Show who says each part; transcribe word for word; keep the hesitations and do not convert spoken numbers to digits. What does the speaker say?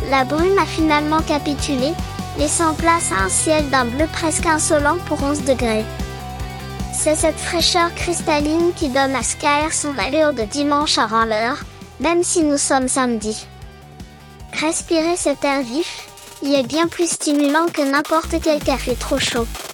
Speaker 1: La brume a finalement capitulé, laissant place à un ciel d'un bleu presque insolent pour onze degrés. C'est cette fraîcheur cristalline qui donne à Skyr son allure de dimanche avant l'heure, même si nous sommes samedi. Respirer cet air vif y est bien plus stimulant que n'importe quel café trop chaud.